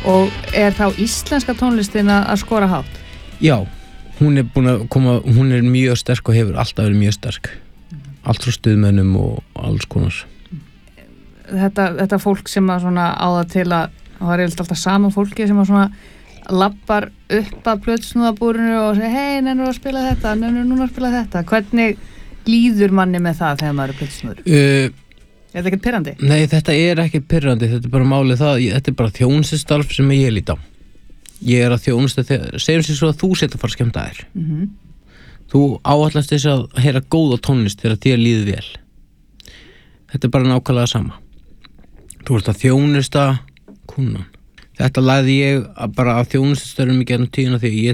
Og þá íslenska tónlistin að skora hátt? Já, hún búin að koma, hún mjög sterk og hefur alltaf verið mjög sterk. Allt frá stuðmönnum og alls konar. Þetta fólk sem að svona á það til að, það var eiginlega alltaf sama fólki sem að svona lappar upp að plötusnúðabúrinu og segir hei, nennur að spila þetta, núna að spila þetta. Hvernig líður manni með það þegar maður plötusnúður? Er þetta ekkert pirrandi? Nei, þetta ekkert pirrandi, þetta bara málið það, þetta bara þjónustustarf sem ég lít á. Ég að þjónusta þegar, segjum sér svo að þú sett að fara að skemmta þér. Þú áallast þess að heyra góða tónlist þegar þér líður vel. Þetta bara nákvæmlega sama. Þú ert að þjónusta kunnan. Þetta lagði ég bara af þjónustustörfum í gegnum tíðina því að